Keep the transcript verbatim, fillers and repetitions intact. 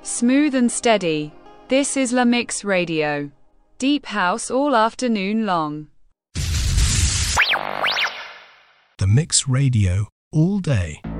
Smooth and steady. This is La Mix Radio. Deep house all afternoon long. The Mix Radio, all day.